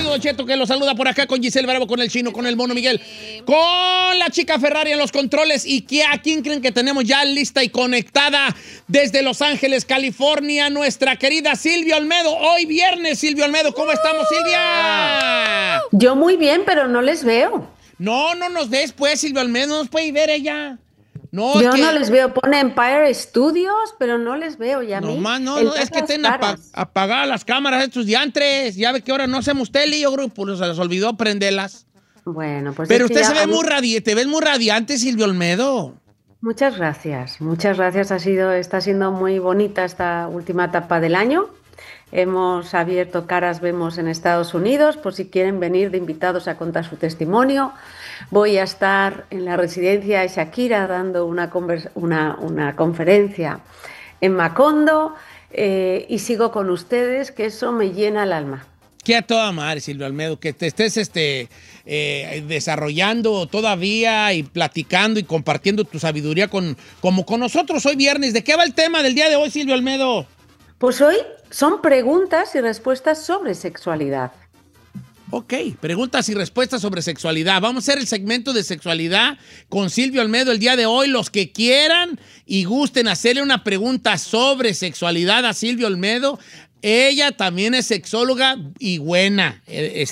Alfredo Don Cheto, que lo saluda por acá con Giselle Bravo, con el Chino, con el Mono Miguel, con la chica Ferrari en los controles. ¿Y a quién creen que tenemos ya lista y conectada desde Los Ángeles, California? Nuestra querida Silvia Olmedo. Hoy viernes, Silvia Olmedo. ¿Cómo estamos, Silvia? Yo muy bien, pero no les veo. No nos ves, pues, Silvia Olmedo. No nos puede ver ella. No, yo no les veo, pone Empire Studios, pero no les veo ya. No, es que tienen apagadas las cámaras estos diantres. Ya ve que ahora no hacemos tele, yo creo que pues, se les olvidó prenderlas. Bueno, pues. Pero usted se ve muy radiante, te ves muy radiante, Silvia Olmedo. Muchas gracias, está siendo muy bonita esta última etapa del año. Hemos abierto Caras Vemos en Estados Unidos, por si quieren venir de invitados a contar su testimonio. Voy a estar en la residencia de Shakira dando una conferencia en Macondo y sigo con ustedes, que eso me llena el alma. Que a toda madre, Silvia Olmedo, que te estés desarrollando todavía y platicando y compartiendo tu sabiduría como con nosotros hoy viernes. ¿De qué va el tema del día de hoy, Silvia Olmedo? Pues hoy son preguntas y respuestas sobre sexualidad. Ok, preguntas y respuestas sobre sexualidad. Vamos a hacer el segmento de sexualidad con Silvia Olmedo el día de hoy. Los que quieran y gusten hacerle una pregunta sobre sexualidad a Silvia Olmedo, ella también es sexóloga y buena.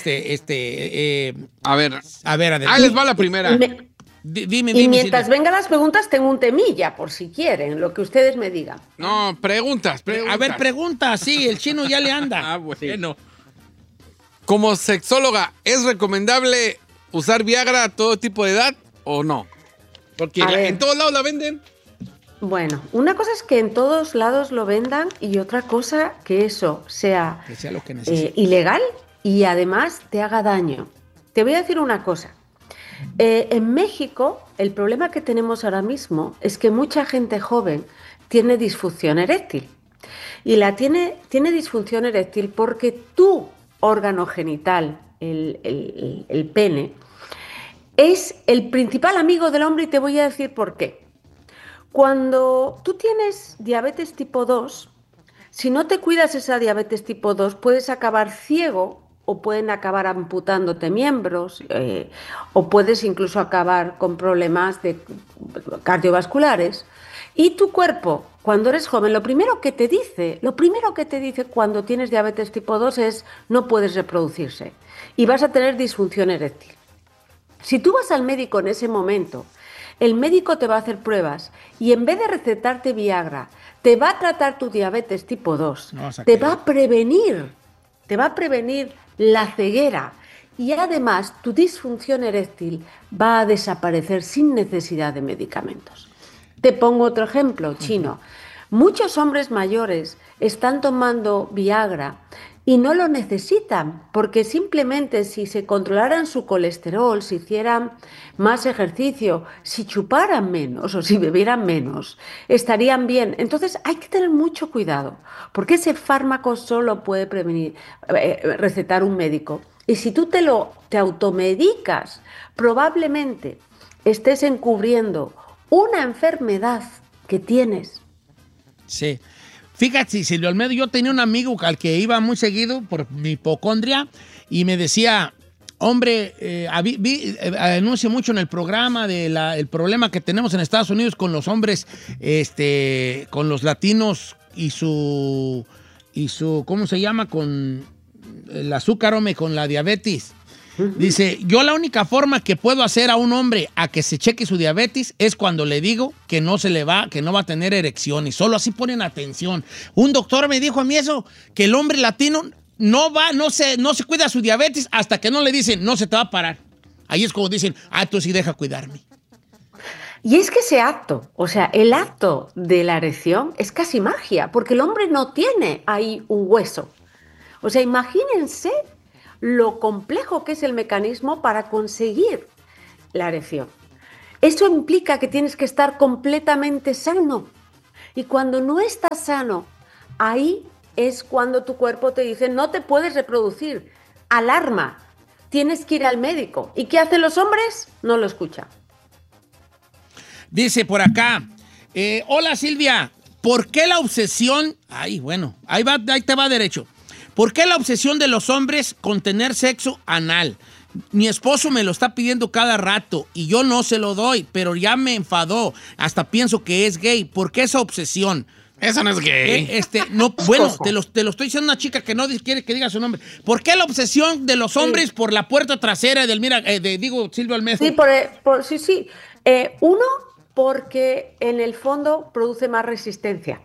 A ver, adelante. Ahí les va la primera. Dime, mientras vengan las preguntas, tengo un temilla, por si quieren, lo que ustedes me digan. No, preguntas. A ver, preguntas, sí, el Chino ya le anda. Bueno. Como sexóloga, ¿es recomendable usar Viagra a todo tipo de edad o no? Porque en todos lados la venden. Bueno, una cosa es que en todos lados lo vendan y otra cosa que eso sea lo que ilegal y además te haga daño. Te voy a decir una cosa. En México, el problema que tenemos ahora mismo es que mucha gente joven tiene disfunción eréctil. Y tiene disfunción eréctil porque tu órgano genital, el pene, es el principal amigo del hombre y te voy a decir por qué. Cuando tú tienes diabetes tipo 2, si no te cuidas esa diabetes tipo 2, puedes acabar ciego o pueden acabar amputándote miembros o puedes incluso acabar con problemas cardiovasculares. Y tu cuerpo, cuando eres joven, lo primero que te dice cuando tienes diabetes tipo 2 es no puedes reproducirse y vas a tener disfunción eréctil. Si tú vas al médico en ese momento, el médico te va a hacer pruebas y en vez de recetarte Viagra, te va a tratar tu diabetes tipo 2, te va a prevenir la ceguera y además tu disfunción eréctil va a desaparecer sin necesidad de medicamentos. Te pongo otro ejemplo, Chino. Muchos hombres mayores están tomando Viagra y no lo necesitan, porque simplemente si se controlaran su colesterol, si hicieran más ejercicio, si chuparan menos o si bebieran menos, estarían bien. Entonces hay que tener mucho cuidado, porque ese fármaco solo puede recetar un médico. Y si tú te automedicas, probablemente estés encubriendo una enfermedad que tienes. Sí. Fíjate, Silvia Olmedo, yo tenía un amigo al que iba muy seguido por mi hipocondria y me decía, hombre, anuncio mucho en el programa el problema que tenemos en Estados Unidos con los hombres, con los latinos y su ¿cómo se llama? Con el azúcar, con la diabetes. Dice, yo la única forma que puedo hacer a un hombre a que se cheque su diabetes es cuando le digo que no va a tener erección y solo así ponen atención. Un doctor me dijo a mí eso, que el hombre latino no se cuida su diabetes hasta que no le dicen, no se te va a parar. Ahí es como dicen, tú sí deja cuidarme. Y es que ese acto, o sea, el acto de la erección es casi magia, porque el hombre no tiene ahí un hueso. O sea, imagínense lo complejo que es el mecanismo para conseguir la erección. Eso implica que tienes que estar completamente sano. Y cuando no estás sano, ahí es cuando tu cuerpo te dice no te puedes reproducir. Alarma, tienes que ir al médico. ¿Y qué hacen los hombres? No lo escuchan. Dice por acá, hola Silvia, ¿por qué la obsesión? Ahí te va derecho. ¿Por qué la obsesión de los hombres con tener sexo anal? Mi esposo me lo está pidiendo cada rato y yo no se lo doy, pero ya me enfadó. Hasta pienso que es gay. ¿Por qué esa obsesión? Eso no es gay. No, bueno, te lo estoy diciendo a una chica que no quiere que diga su nombre. ¿Por qué la obsesión de los hombres por la puerta trasera del Silvio Almedo? Sí, sí. Uno, porque en el fondo produce más resistencia,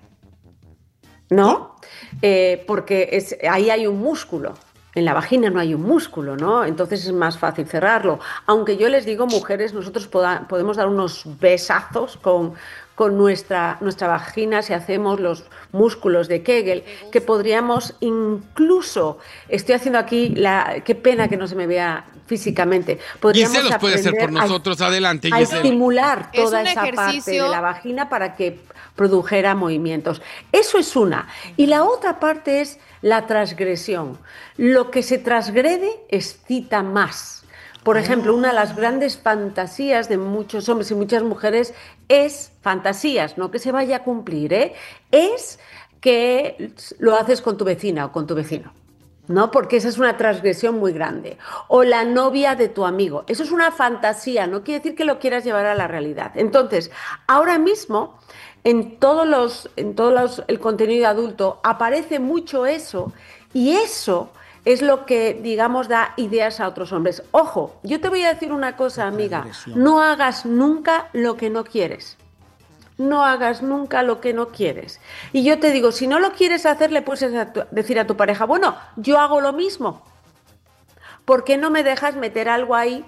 ¿no? Porque ahí hay un músculo. En la vagina no hay un músculo, ¿no? Entonces es más fácil cerrarlo. Aunque yo les digo, mujeres, nosotros podemos dar unos besazos con nuestra vagina si hacemos los músculos de Kegel, que podríamos incluso, estoy haciendo aquí, qué pena que no se me vea físicamente, podríamos Giselle los puede hacer por nosotros, adelante, a Giselle. estimular toda esa parte de la vagina para que produjera movimientos. Eso es una. Y la otra parte es la transgresión. Lo que se transgrede excita más. Por ejemplo, una de las grandes fantasías de muchos hombres y muchas mujeres es fantasías, no que se vaya a cumplir, es que lo haces con tu vecina o con tu vecino, ¿no? Porque esa es una transgresión muy grande. O la novia de tu amigo. Eso es una fantasía, no quiere decir que lo quieras llevar a la realidad. Entonces, ahora mismo, en todos el contenido adulto aparece mucho eso, y eso es lo que, digamos, da ideas a otros hombres. Ojo, yo te voy a decir una cosa, amiga. No hagas nunca lo que no quieres. No hagas nunca lo que no quieres. Y yo te digo, si no lo quieres hacer, le puedes decir a tu pareja, bueno, yo hago lo mismo. ¿Por qué no me dejas meter algo ahí?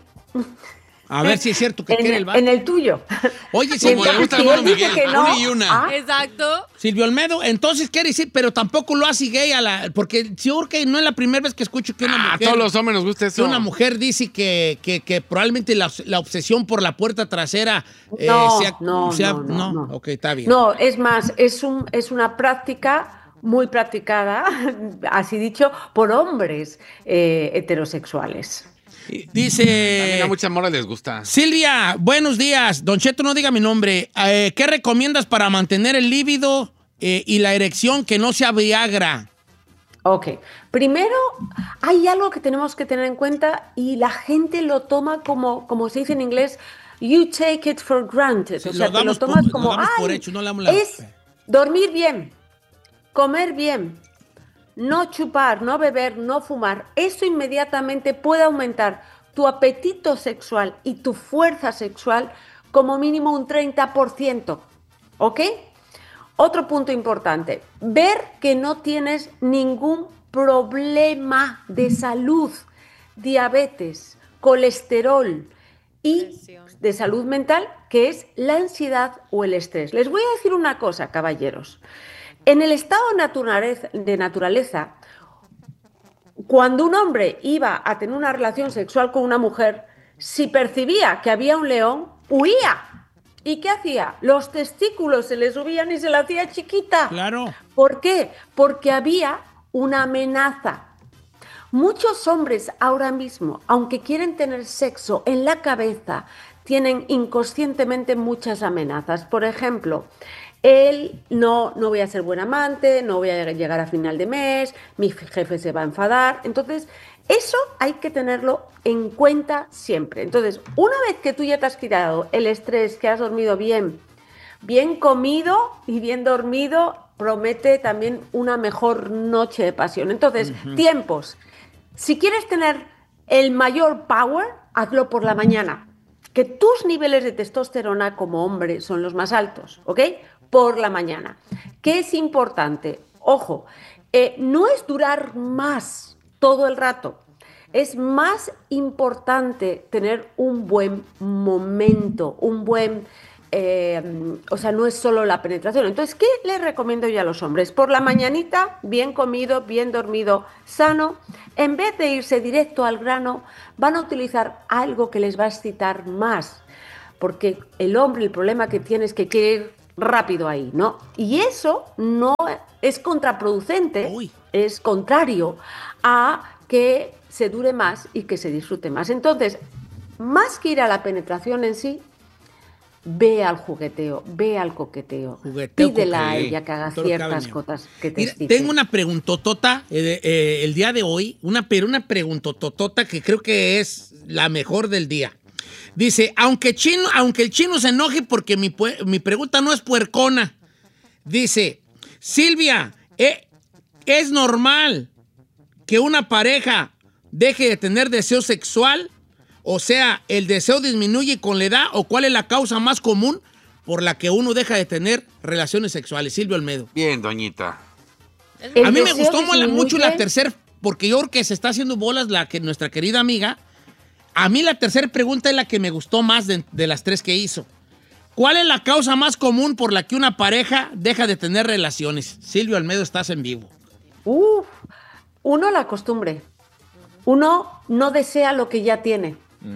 A ver si es cierto que quiere el vato. En el tuyo. Oye, como le gusta al Miguel, una y una. Exacto. Silvio Almedo, entonces quiere decir, pero tampoco lo hace gay porque yo creo que no es la primera vez que escucho que una mujer... A todos los hombres nos gusta eso. Que una mujer dice que probablemente la obsesión por la puerta trasera No. Ok, está bien. No, es más, es una práctica muy practicada, así dicho, por hombres heterosexuales. Dice... También a muchas morras les gusta. Silvia, buenos días. Don Cheto, no diga mi nombre. ¿Qué recomiendas para mantener el líbido y la erección que no sea Viagra? Ok. Primero, hay algo que tenemos que tener en cuenta y la gente lo toma como se dice en inglés, you take it for granted. Sí, o sea, te lo tomas como, por hecho, no le damos es dormir bien, comer bien, no chupar, no beber, no fumar. Eso inmediatamente puede aumentar tu apetito sexual y tu fuerza sexual como mínimo un 30%. ¿Ok? Otro punto importante, ver que no tienes ningún problema de salud, diabetes, colesterol y de salud mental, que es la ansiedad o el estrés. Les voy a decir una cosa, caballeros. En el estado de naturaleza, cuando un hombre iba a tener una relación sexual con una mujer, si percibía que había un león, huía. ¿Y qué hacía? Los testículos se le subían y se la hacía chiquita. Claro. ¿Por qué? Porque había una amenaza. Muchos hombres ahora mismo, aunque quieren tener sexo en la cabeza, tienen inconscientemente muchas amenazas. Por ejemplo, no voy a ser buen amante, no voy a llegar a final de mes, mi jefe se va a enfadar. Entonces, eso hay que tenerlo en cuenta siempre. Entonces, una vez que tú ya te has quitado el estrés, que has dormido bien comido y bien dormido, promete también una mejor noche de pasión. Entonces, tiempos. Si quieres tener el mayor power, hazlo por la mañana. Que tus niveles de testosterona como hombre son los más altos, ¿ok? Por la mañana. ¿Qué es importante? Ojo, no es durar más todo el rato. Es más importante tener un buen momento, o sea, no es solo la penetración. Entonces, ¿qué les recomiendo yo a los hombres? Por la mañanita, bien comido, bien dormido, sano. En vez de irse directo al grano, van a utilizar algo que les va a excitar más. Porque el hombre, el problema que tiene es que quiere ir rápido ahí, ¿no? Y eso no es contraproducente, es contrario a que se dure más y que se disfrute más. Entonces, más que ir a la penetración en sí, ve al jugueteo, ve al coqueteo. Jugueteo, Pídela a coqueteo. ella que haga Todo lo que ciertas ha cosas que te Mira, exciten. tengo una preguntotota el día de hoy, una preguntotota que creo que es la mejor del día. Dice, aunque el chino se enoje porque mi pregunta no es puercona. Dice, Silvia, ¿es normal que una pareja deje de tener deseo sexual? O sea, ¿el deseo disminuye con la edad o cuál es la causa más común por la que uno deja de tener relaciones sexuales? Silvio Olmedo. Bien, doñita. A mí me gustó mucho la tercera, porque yo creo que se está haciendo bolas nuestra querida amiga. A mí la tercera pregunta es la que me gustó más de las tres que hizo. ¿Cuál es la causa más común por la que una pareja deja de tener relaciones? Silvio Olmedo, estás en vivo. Uno, la costumbre. Uno no desea lo que ya tiene.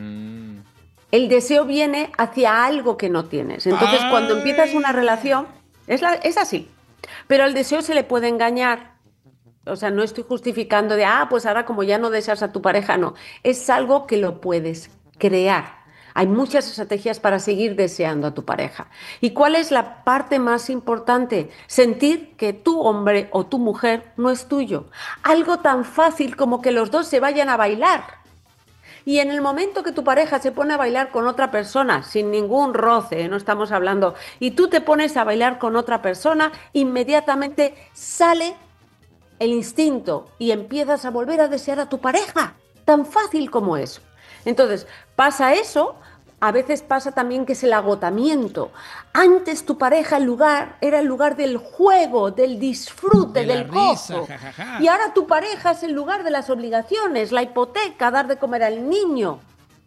El deseo viene hacia algo que no tienes. Entonces, cuando empiezas una relación, es así. Pero al deseo se le puede engañar. O sea, no estoy justificando pues ahora como ya no deseas a tu pareja, no. Es algo que lo puedes crear. Hay muchas estrategias para seguir deseando a tu pareja. ¿Y cuál es la parte más importante? Sentir que tu hombre o tu mujer no es tuyo. Algo tan fácil como que los dos se vayan a bailar. Y en el momento que tu pareja se pone a bailar con otra persona, sin ningún roce, no estamos hablando, y tú te pones a bailar con otra persona, inmediatamente sale el instinto y empiezas a volver a desear a tu pareja. Tan fácil como eso. Entonces, pasa eso, a veces pasa también que es el agotamiento. Antes tu pareja era el lugar del juego, del disfrute, del gozo. Y ahora tu pareja es el lugar de las obligaciones, la hipoteca, dar de comer al niño.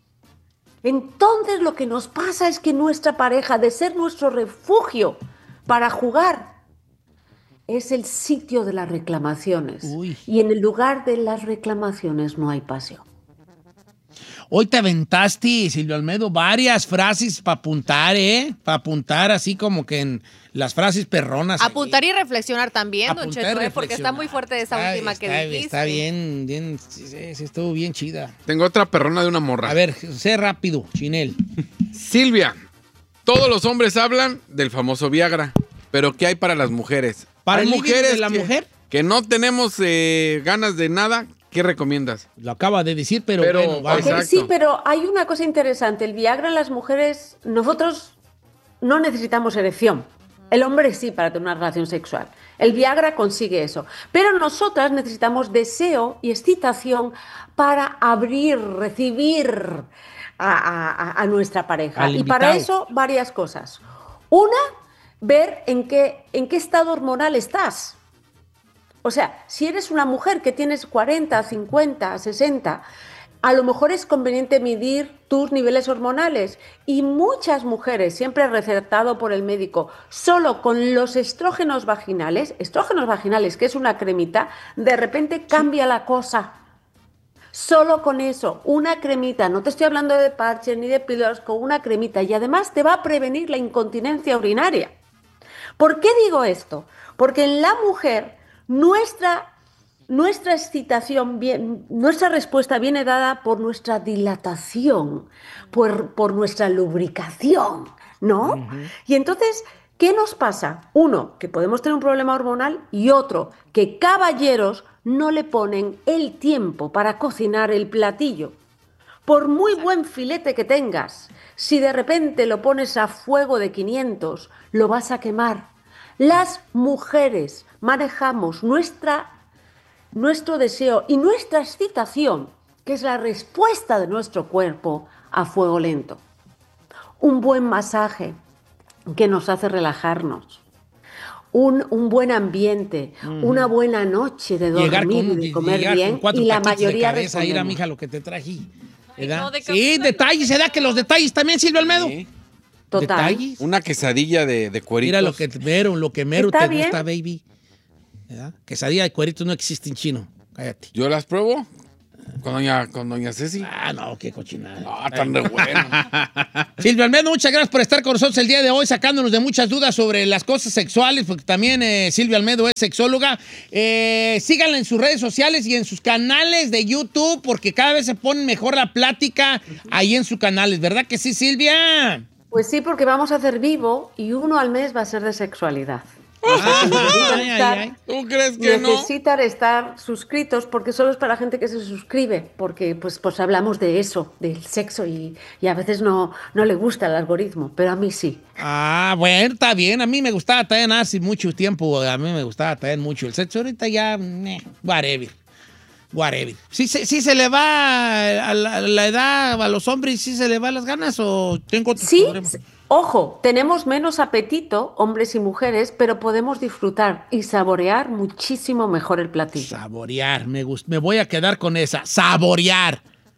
Entonces lo que nos pasa es que nuestra pareja, de ser nuestro refugio para jugar, es el sitio de las reclamaciones. Y en el lugar de las reclamaciones no hay pasión. Hoy te aventaste, Silvio Olmedo, varias frases para apuntar, Para apuntar así como que en las frases perronas. Apuntar y reflexionar también, Apuntar don Cheto, y porque está muy fuerte esa última que dijiste. Está bien, sí, estuvo bien chida. Tengo otra perrona de una morra. A ver, sé rápido, Chinel. Silvia, todos los hombres hablan del famoso Viagra, pero ¿qué hay para las mujeres? ¿Para ¿Hay el mujeres de la mujer? Que no tenemos ganas de nada? ¿Qué recomiendas? Lo acaba de decir, pero bueno, vale. Sí, pero hay una cosa interesante. El Viagra en las mujeres, nosotros no necesitamos erección. El hombre sí para tener una relación sexual. El Viagra consigue eso. Pero nosotras necesitamos deseo y excitación para abrir, recibir a nuestra pareja. Y para eso, varias cosas. Una, ver en qué estado hormonal estás. O sea, si eres una mujer que tienes 40, 50, 60, a lo mejor es conveniente medir tus niveles hormonales. Y muchas mujeres, siempre recetado por el médico, solo con los estrógenos vaginales, que es una cremita, de repente cambia la cosa. Solo con eso, una cremita, no te estoy hablando de parches ni de píldoras, con una cremita. Y además te va a prevenir la incontinencia urinaria. ¿Por qué digo esto? Porque en la mujer nuestra excitación, nuestra respuesta viene dada por nuestra dilatación, por nuestra lubricación, ¿no? Uh-huh. Y entonces, ¿qué nos pasa? Uno, que podemos tener un problema hormonal y otro, que caballeros no le ponen el tiempo para cocinar el platillo. Por muy buen filete que tengas, si de repente lo pones a fuego de 500, lo vas a quemar. Las mujeres manejamos nuestro deseo y nuestra excitación, que es la respuesta de nuestro cuerpo a fuego lento. Un buen masaje que nos hace relajarnos. Un buen ambiente, una buena noche de dormir y de comer bien, y la mayoría respondemos. Mira, mija, lo que te traje. No, sí, detalles, ¿verdad? Que los detalles también, Silvio Olmedo. Sí. Total. ¿Detalles? Una quesadilla de cueritos. Mira lo que mero te gusta, baby. ¿Verdad? Quesadilla de cueritos no existe en chino. Cállate. ¿Yo las pruebo? Con doña Ceci. No, qué cochinada. Tan de bueno. Silvio Olmedo, muchas gracias por estar con nosotros el día de hoy, sacándonos de muchas dudas sobre las cosas sexuales, porque también Silvia Olmedo es sexóloga. Síganla en sus redes sociales y en sus canales de YouTube, porque cada vez se pone mejor la plática ahí en sus canales. ¿Verdad que sí, Silvia? Pues sí, porque vamos a hacer vivo y uno al mes va a ser de sexualidad. ¿Tú crees que necesitan estar suscritos porque solo es para la gente que se suscribe, porque pues hablamos de eso, del sexo y a veces no le gusta el algoritmo, pero a mí sí. Bueno, está bien. A mí me gustaba también hace mucho tiempo, a mí me gustaba también mucho el sexo. Ahorita ya, whatever. ¿Sí se le va a la edad a los hombres? ¿Sí se le va las ganas o tengo otros problemas? Ojo, tenemos menos apetito, hombres y mujeres, pero podemos disfrutar y saborear muchísimo mejor el platillo. Saborear, me voy a quedar con esa. Saborear.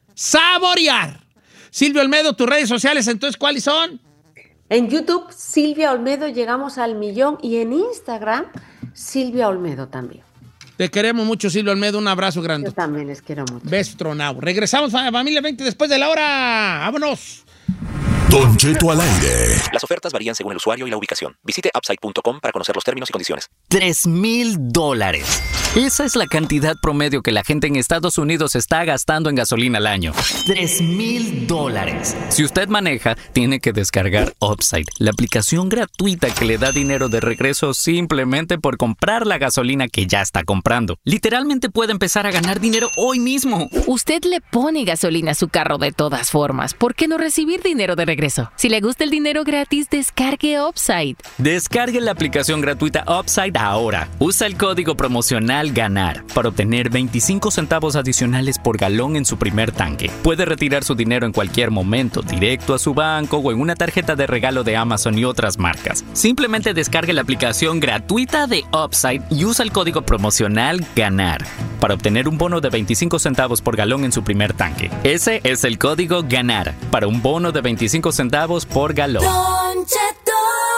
Silvia Olmedo, tus redes sociales, entonces, ¿cuáles son? En YouTube, Silvia Olmedo, llegamos al 1,000,000 y en Instagram, Silvia Olmedo también. Te queremos mucho, Silvia Olmedo. Un abrazo grande. Yo también les quiero mucho. Beso tronado. Regresamos a Familia 20 después de la hora. ¡Vámonos! Don Cheto al aire. Las ofertas varían según el usuario y la ubicación. Visite upside.com para conocer los términos y condiciones. $3,000. Esa es la cantidad promedio que la gente en Estados Unidos está gastando en gasolina al año. $3,000. Si usted maneja, tiene que descargar Upside, la aplicación gratuita que le da dinero de regreso simplemente por comprar la gasolina que ya está comprando. Literalmente puede empezar a ganar dinero hoy mismo. Usted le pone gasolina a su carro de todas formas. ¿Por qué no recibir dinero de regreso? Si le gusta el dinero gratis, descargue Upside. Descargue la aplicación gratuita Upside ahora. Usa el código promocional GANAR para obtener 25 centavos adicionales por galón en su primer tanque. Puede retirar su dinero en cualquier momento, directo a su banco o en una tarjeta de regalo de Amazon y otras marcas. Simplemente descargue la aplicación gratuita de Upside y usa el código promocional GANAR para obtener un bono de 25 centavos por galón en su primer tanque. Ese es el código GANAR para un bono de 25 centavos por galón. Don Cheto.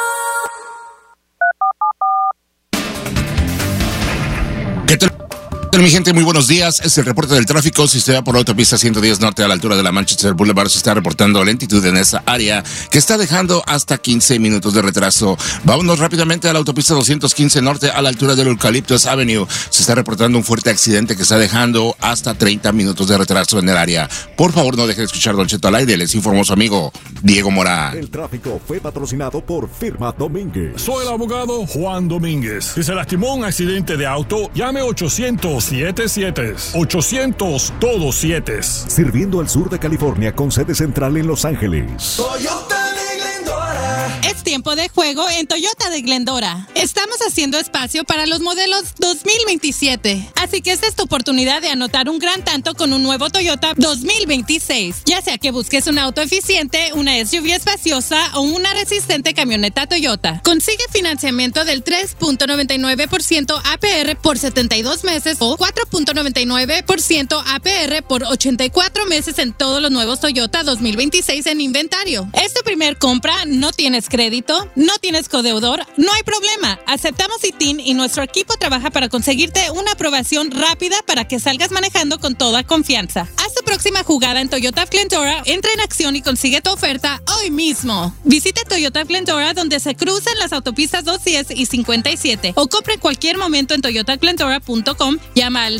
¿Qué tal, mi gente? Muy buenos días. Es el reporte del tráfico. Si usted va por la autopista 110 Norte a la altura de la Manchester Boulevard, se está reportando lentitud en esa área que está dejando hasta 15 minutos de retraso. Vámonos rápidamente a la autopista 215 Norte a la altura del Eucaliptus Avenue. Se está reportando un fuerte accidente que está dejando hasta 30 minutos de retraso en el área. Por favor, no deje de escuchar Don Cheto al aire. Les informó su amigo Diego Morán. El tráfico fue patrocinado por Firma Domínguez. Soy el abogado Juan Domínguez. Si se lastimó un accidente de auto, llame 800-77. 800 todos 7. Sirviendo al sur de California con sede central en Los Ángeles. Toyota de Glendora. Es tiempo de juego en Toyota de Glendora. Estamos haciendo espacio para los modelos 2027. Así que esta es tu oportunidad de anotar un gran tanto con un nuevo Toyota 2026. Ya sea que busques un auto eficiente, una SUV espaciosa o una resistente camioneta Toyota. Consigue financiamiento del 3.99% APR por 72 meses o 4.99% APR por 84 meses en todos los nuevos Toyota 2026 en inventario. ¿Es tu primer compra? ¿No tienes crédito? ¿No tienes codeudor? No hay problema. Aceptamos ITIN y nuestro equipo trabaja para conseguirte una aprobación rápida para que salgas manejando con toda confianza. Haz tu próxima jugada en Toyota of Glendora, entra en acción y consigue tu oferta hoy mismo. Visita Toyota of Glendora donde se cruzan las autopistas 210 y 57 o compra en cualquier momento en toyotaglendora.com. Llama al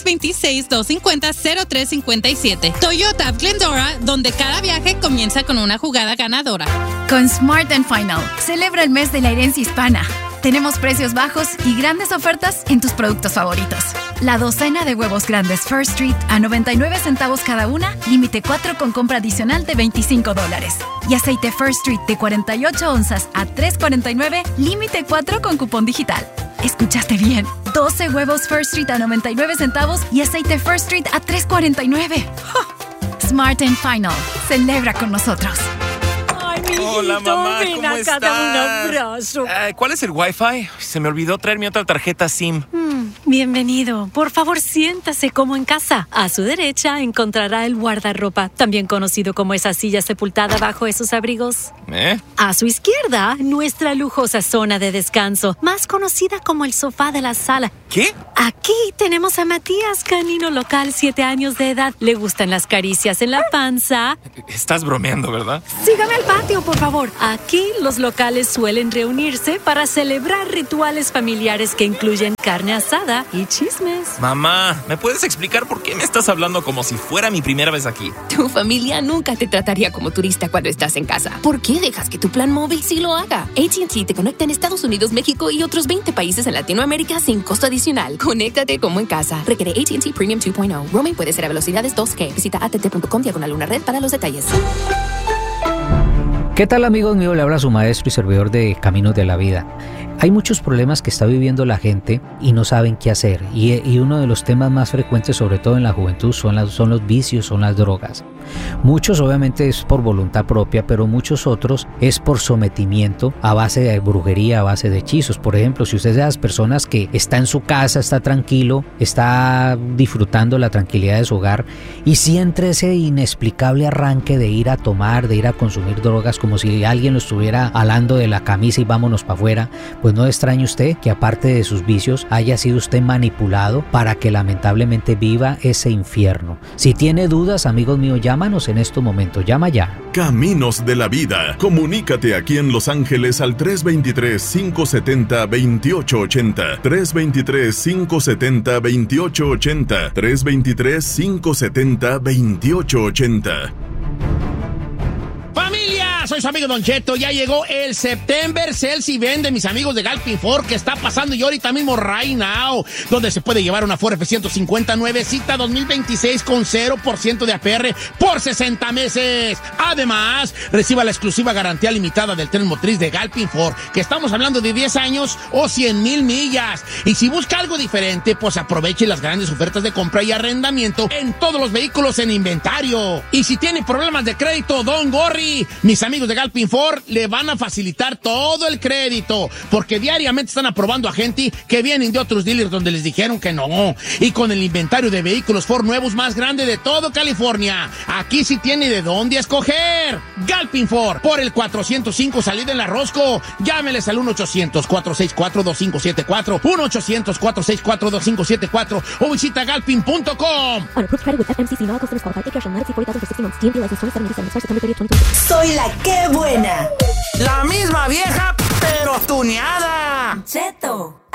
626-250-0357. Toyota of Glendora, donde cada viaje comienza con una jugada ganadora. Con Smart & Final, celebra el mes de la herencia hispana. Tenemos precios bajos y grandes ofertas en tus productos favoritos. La docena de huevos grandes First Street a 99 centavos cada una, límite 4 con compra adicional de $25. Y aceite First Street de 48 onzas a $3.49, límite 4 con cupón digital. ¿Escuchaste bien? 12 huevos First Street a 99 centavos y aceite First Street a $3.49. Smart & Final, celebra con nosotros. Hola, mamá, ¿cómo estás? Un abrazo. ¿Cuál es el Wi-Fi? Se me olvidó traer mi otra tarjeta SIM. Bienvenido. Por favor, siéntase como en casa. A su derecha encontrará el guardarropa, también conocido como esa silla sepultada bajo esos abrigos. A su izquierda, nuestra lujosa zona de descanso, más conocida como el sofá de la sala. ¿Qué? Aquí tenemos a Matías, canino local, 7 años de edad. Le gustan las caricias en la panza. Estás bromeando, ¿verdad? Sígame al patio, por favor. Aquí los locales suelen reunirse para celebrar rituales familiares que incluyen carne asada, moda y chismes. Mamá, ¿me puedes explicar por qué me estás hablando como si fuera mi primera vez aquí? Tu familia nunca te trataría como turista cuando estás en casa. ¿Por qué dejas que tu plan móvil sí lo haga? AT&T te conecta en Estados Unidos, México y otros 20 países en Latinoamérica sin costo adicional. Conéctate como en casa. Requiere AT&T Premium 2.0. Roaming puede ser a velocidades 2G. Visita att.com/red para los detalles. ¿Qué tal, amigos míos? Le habla su maestro y servidor de Caminos de la Vida. Hay muchos problemas que está viviendo la gente y no saben qué hacer. Y uno de los temas más frecuentes, sobre todo en la juventud, son los vicios, son las drogas. Muchos obviamente es por voluntad propia, pero muchos otros es por sometimiento a base de brujería, a base de hechizos. Por ejemplo, si usted es de las personas que está en su casa, está tranquilo, está disfrutando la tranquilidad de su hogar y siente ese inexplicable arranque de ir a tomar, de ir a consumir drogas, como si alguien lo estuviera alando de la camisa y vámonos para afuera, pues no extrañe usted que aparte de sus vicios haya sido usted manipulado para que lamentablemente viva ese infierno. Si tiene dudas, amigos míos, llámanos en estos momentos, llama ya. Caminos de la Vida. Comunícate aquí en Los Ángeles al 323-570-2880. 323-570-2880. 323-570-2880. ¡Familia! Soy su amigo Don Cheto. Ya llegó el September Sales Event de mis amigos de Galpin Ford, que está pasando y ahorita mismo right now, donde se puede llevar una Ford F-150 nuevecita 2026 con 0% de APR por 60 meses. Además, reciba la exclusiva garantía limitada del tren motriz de Galpin Ford, que estamos hablando de 10 años o 100,000 millas. Y si busca algo diferente, pues aproveche las grandes ofertas de compra y arrendamiento en todos los vehículos en inventario. Y si tiene problemas de crédito, Don Gorri, mis amigos de Galpin Ford le van a facilitar todo el crédito, porque diariamente están aprobando a gente que vienen de otros dealers donde les dijeron que no. Y con el inventario de vehículos Ford nuevos más grande de todo California, aquí sí tiene de dónde escoger. Galpin Ford, por el 405 salida en la Rosco. Llámeles al 1-800-464-2574, 1-800-464-2574 o visita galpin.com. Soy la que buena. La misma vieja, pero tuneada. Cheto,